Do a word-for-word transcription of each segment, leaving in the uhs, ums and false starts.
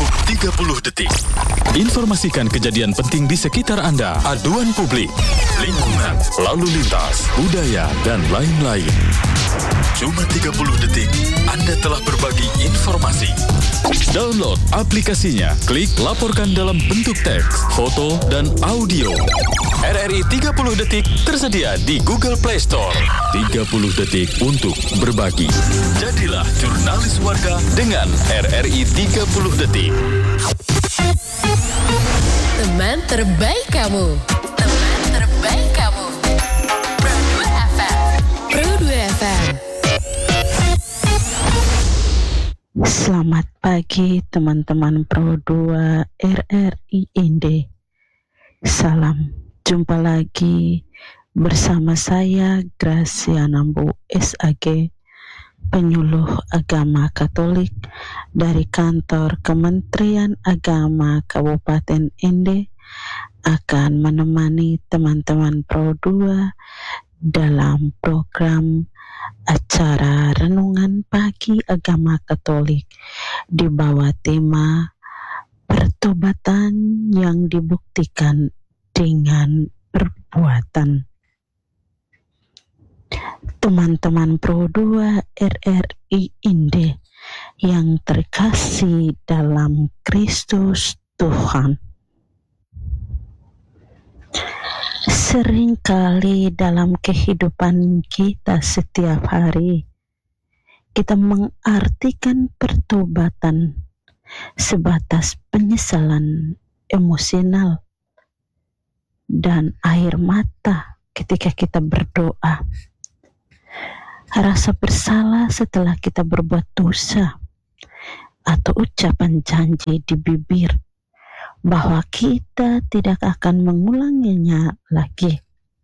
Cukup tiga puluh detik. Informasikan kejadian penting di sekitar Anda, aduan publik, lingkungan, lalu lintas, budaya, dan lain-lain. Cuma tiga puluh detik, Anda telah berbagi informasi. Download aplikasinya, klik laporkan dalam bentuk teks, foto, dan audio. R R I tiga puluh detik tersedia di Google Play Store. tiga puluh detik untuk berbagi. Jadilah jurnalis warga dengan R R I tiga puluh detik. Teman terbaik kamu. Teman terbaik kamu. Pro dua F M. Pro dua F M. Selamat pagi teman-teman Pro dua R R I Inde. Salam jumpa lagi bersama saya Gracia Nambu S A G, penyuluh agama Katolik dari kantor Kementerian Agama Kabupaten Ende, akan menemani teman-teman Pro dua dalam program acara Renungan Pagi Agama Katolik di bawah tema pertobatan yang dibuktikan dengan perbuatan. Teman-teman Pro dua R R I Inde yang terkasih dalam Kristus Tuhan. Seringkali dalam kehidupan kita setiap hari, kita mengartikan pertobatan sebatas penyesalan emosional dan air mata ketika kita berdoa. Rasa bersalah setelah kita berbuat dosa, atau ucapan janji di bibir bahwa kita tidak akan mengulanginya lagi.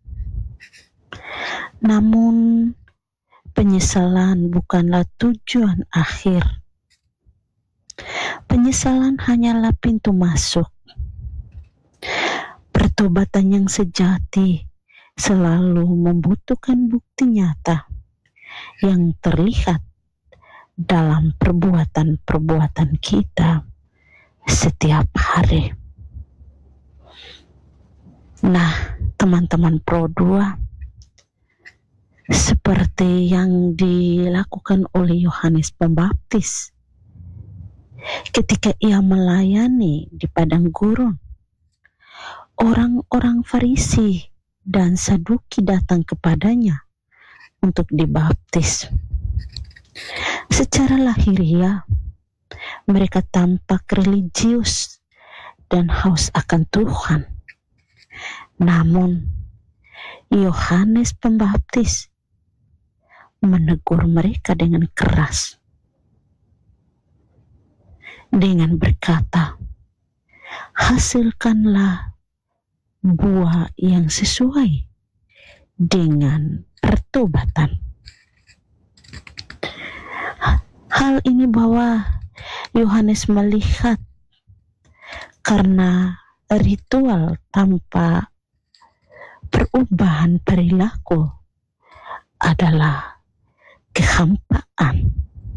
Namun, penyesalan bukanlah tujuan akhir. Penyesalan hanyalah pintu masuk. Pertobatan yang sejati selalu membutuhkan bukti nyata yang terlihat dalam perbuatan-perbuatan kita setiap hari. Nah, teman-teman Pro dua, seperti yang dilakukan oleh Yohanes Pembaptis ketika ia melayani di padang gurun, orang-orang Farisi dan Saduki datang kepadanya untuk dibaptis. Secara lahiriah, mereka tampak religius dan haus akan Tuhan. Namun, Yohanes Pembaptis menegur mereka dengan keras, dengan berkata, hasilkanlah buah yang sesuai dengan pertobatan. Hal ini bahwa Yohanes melihat karena ritual tanpa perubahan perilaku adalah kehampaan.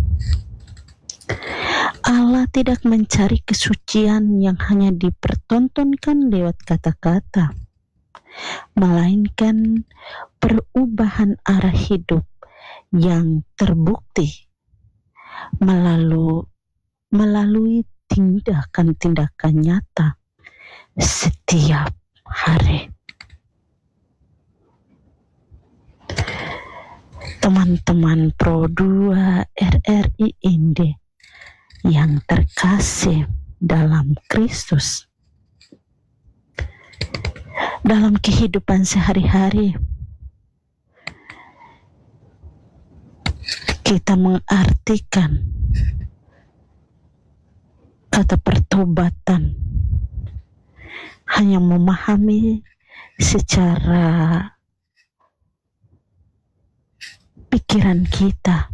Allah tidak mencari kesucian yang hanya dipertontonkan lewat kata-kata, melainkan perubahan arah hidup yang terbukti melalui melalui tindakan-tindakan nyata setiap hari. Teman-teman Pro dua R R I Inde yang terkasih dalam Kristus, dalam kehidupan sehari-hari kita mengartikan kata pertobatan hanya memahami secara pikiran kita,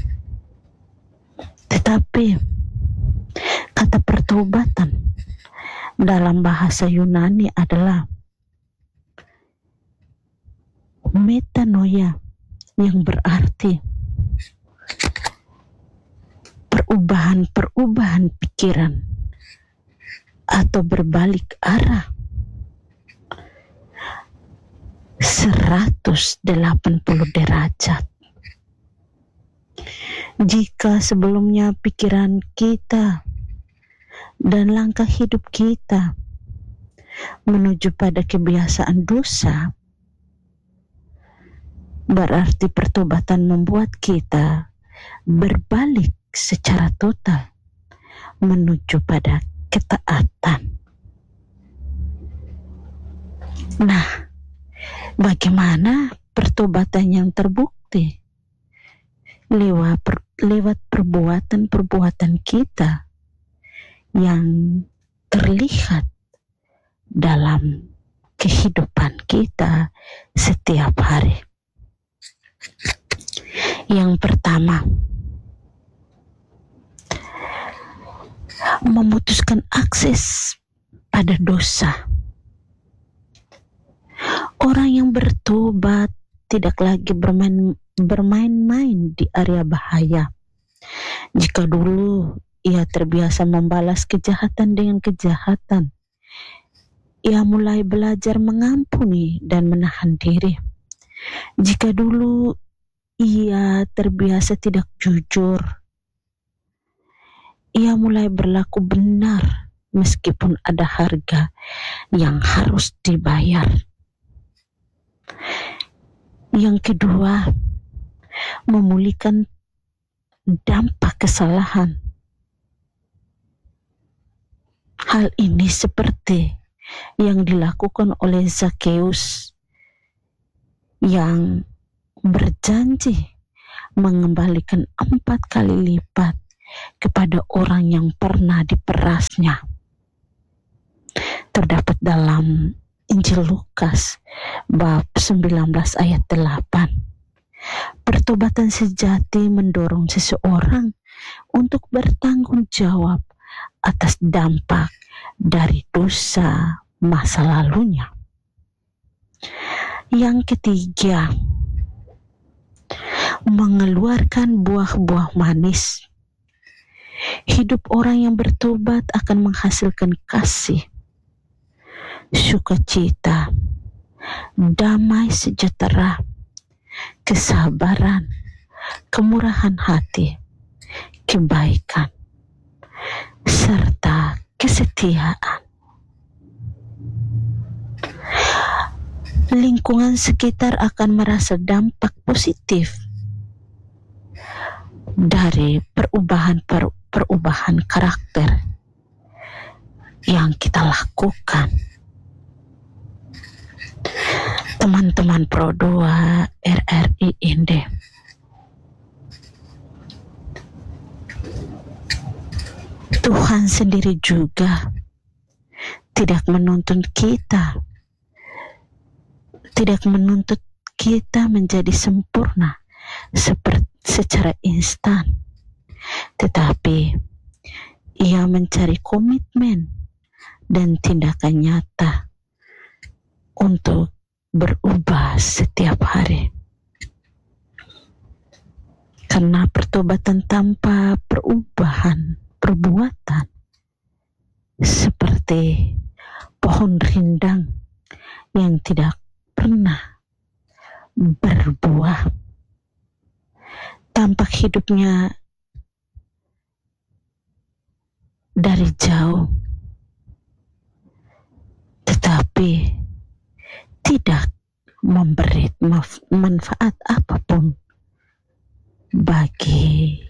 tetapi kata pertobatan dalam bahasa Yunani adalah metanoia, yang berarti perubahan-perubahan pikiran atau berbalik arah seratus delapan puluh derajat. Jika sebelumnya pikiran kita dan langkah hidup kita menuju pada kebiasaan dosa, berarti pertobatan membuat kita berbalik secara total menuju pada ketaatan. Nah, bagaimana pertobatan yang terbukti? Lewat, per, lewat perbuatan-perbuatan kita yang terlihat dalam kehidupan kita setiap hari. Yang pertama, memutuskan akses pada dosa. Orang yang bertobat tidak lagi bermain bermain-main di area bahaya. Jika dulu ia terbiasa membalas kejahatan dengan kejahatan, ia mulai belajar mengampuni dan menahan diri. Jika dulu ia terbiasa tidak jujur, ia mulai berlaku benar meskipun ada harga yang harus dibayar. Yang kedua, memulihkan dampak kesalahan. Hal ini seperti yang dilakukan oleh Zakheus yang berjanji mengembalikan empat kali lipat kepada orang yang pernah diperasnya. Terdapat dalam Injil Lukas bab sembilan belas ayat delapan. Pertobatan sejati mendorong seseorang untuk bertanggung jawab atas dampak dari dosa masa lalunya. Yang ketiga, mengeluarkan buah-buah manis. Hidup orang yang bertobat akan menghasilkan kasih, sukacita, damai sejahtera, kesabaran, kemurahan hati, kebaikan, serta kesetiaan. Lingkungan sekitar akan merasa dampak positif dari perubahan-perubahan karakter yang kita lakukan. Teman-teman Pro dua R R I Inde, Tuhan sendiri juga tidak menuntut kita tidak menuntut kita menjadi sempurna seperti secara instan, tetapi ia mencari komitmen dan tindakan nyata untuk berubah setiap hari. Karena pertobatan tanpa perubahan perbuatan seperti pohon rindang yang tidak pernah berbuah. Tampak hidupnya dari jauh, tetapi tidak memberi manfaat apapun bagi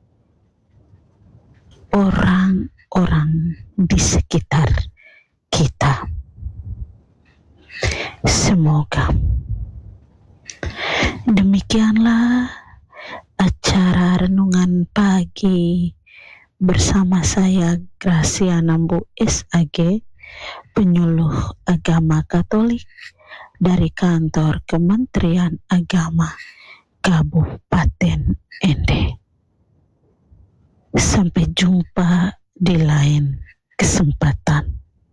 orang-orang di sekitar kita. Semoga demikianlah acara renungan pagi bersama saya Graciana Mbu S A G, penyuluh agama Katolik dari kantor Kementerian Agama Kabupaten Ende. Sampai jumpa di lain kesempatan.